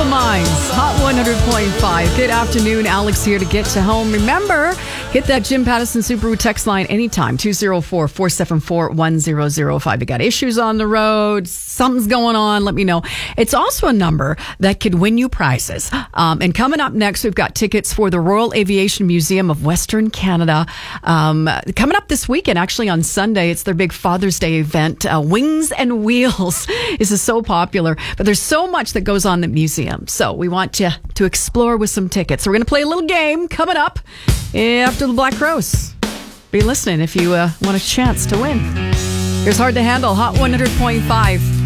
Simple Minds, Hot 100.5. Good afternoon, Alex here to get to home. Remember, hit that Jim Pattison Subaru text line anytime, 204-474-1005. You got issues on the road, something's going on, let me know. It's also a number that could win you prizes. And coming up next, we've got tickets for the Royal Aviation Museum of Western Canada. Coming up this weekend, actually on Sunday, it's their big Father's Day event. Wings and Wheels is so popular, but there's so much that goes on at the museum. So we want you to explore with some tickets. So we're going to play a little game coming up after the Black Rose. Be listening if you want a chance to win. Here's Hard to Handle, Hot 100.5.